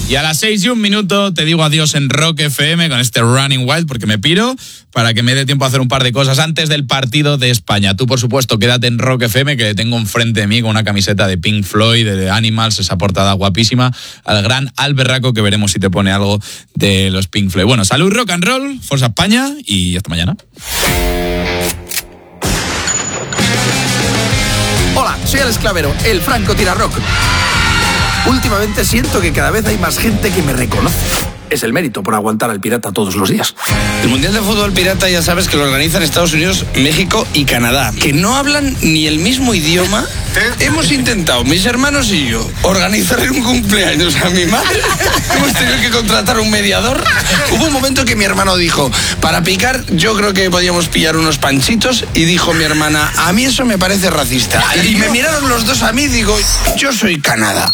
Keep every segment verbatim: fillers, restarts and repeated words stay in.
Y a las seis y un minuto te digo adiós en Rock F M con este Running Wild, porque me piro para que me dé tiempo a hacer un par de cosas antes del partido de España. Tú, por supuesto, quédate en Rock F M, que tengo enfrente de mí con una camiseta de Pink Floyd, de Animals, esa portada guapísima, al gran Alberraco, que veremos si te pone algo de los Pink Floyd. Bueno, salud, rock and roll, Forza España y hasta mañana. Hola, soy el Esclavero, el Franco Tirarrock. Últimamente siento que cada vez hay más gente que me reconoce. Es el mérito por aguantar al pirata todos los días. El Mundial de Fútbol Pirata ya sabes que lo organizan Estados Unidos, México y Canadá, que no hablan ni el mismo idioma. Hemos intentado, mis hermanos y yo, organizarle un cumpleaños a mi madre. Hemos tenido que contratar un mediador. Hubo un momento que mi hermano dijo, para picar yo creo que podíamos pillar unos panchitos, y dijo mi hermana, a mí eso me parece racista. Y me miraron los dos a mí y digo, yo soy Canadá.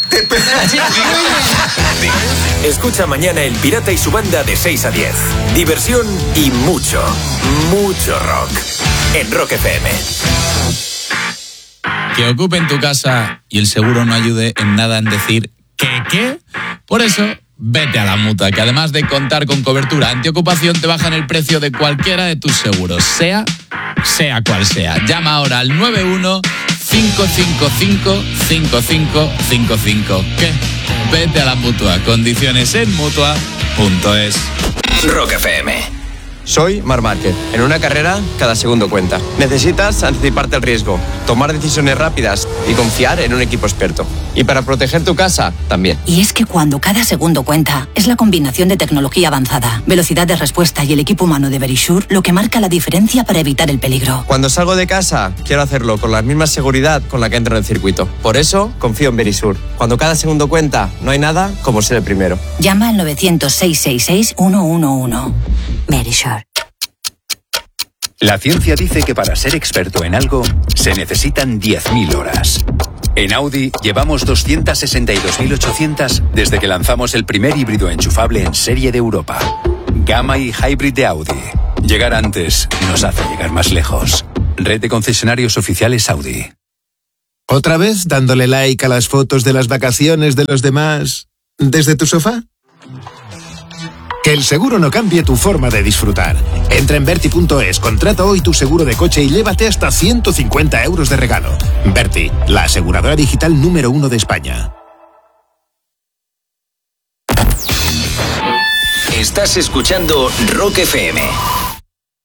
Escucha mañana El Pirata y su banda de seis a diez. Diversión y mucho, mucho rock. En Rock F M. Que ocupen tu casa y el seguro no ayude en nada en decir que qué. Por eso, vete a la Mutua, que además de contar con cobertura antiocupación, te bajan el precio de cualquiera de tus seguros, sea, sea cual sea. Llama ahora al nueve uno cinco cinco cinco cinco cinco cinco cinco. ¿Qué? Vete a la Mutua. Condiciones en mutua punto es. Rock F M. Soy Marc Márquez. En una carrera, cada segundo cuenta. Necesitas anticiparte al riesgo, tomar decisiones rápidas y confiar en un equipo experto. Y para proteger tu casa, también. Y es que cuando cada segundo cuenta, es la combinación de tecnología avanzada, velocidad de respuesta y el equipo humano de Verisure lo que marca la diferencia para evitar el peligro. Cuando salgo de casa, quiero hacerlo con la misma seguridad con la que entro en el circuito. Por eso, confío en Verisure. Cuando cada segundo cuenta, no hay nada como ser el primero. Llama al novecientos, seiscientos sesenta y seis, ciento once. Verisure. La ciencia dice que para ser experto en algo se necesitan diez mil horas. En Audi llevamos doscientas sesenta y dos mil ochocientas desde que lanzamos el primer híbrido enchufable en serie de Europa. Gamma y Hybrid de Audi. Llegar antes nos hace llegar más lejos. Red de concesionarios oficiales Audi. ¿Otra vez dándole like a las fotos de las vacaciones de los demás desde tu sofá? Que el seguro no cambie tu forma de disfrutar. Entra en Berti punto es, contrata hoy tu seguro de coche y llévate hasta ciento cincuenta euros de regalo. Berti, la aseguradora digital número uno de España. Estás escuchando Rock F M.